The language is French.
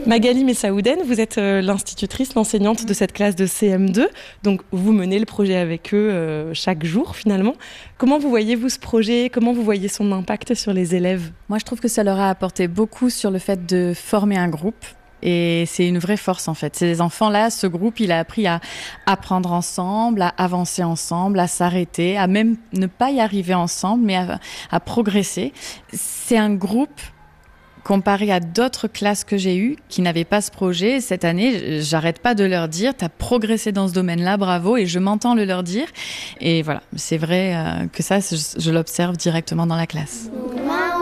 Magali Messaouden, vous êtes l'institutrice, l'enseignante de cette classe de CM2. Donc, vous menez le projet avec eux chaque jour, finalement. Comment vous voyez-vous ce projet ? Comment vous voyez son impact sur les élèves ? Moi, je trouve que ça leur a apporté beaucoup sur le fait de former un groupe. Et c'est une vraie force, en fait. Ces enfants-là, ce groupe, il a appris à apprendre ensemble, à avancer ensemble, à s'arrêter, à même ne pas y arriver ensemble, mais à progresser. C'est un groupe... Comparé à d'autres classes que j'ai eues qui n'avaient pas ce projet, cette année, j'arrête pas de leur dire « t'as progressé dans ce domaine-là, bravo » et je m'entends le leur dire. Et voilà, c'est vrai que ça, je l'observe directement dans la classe.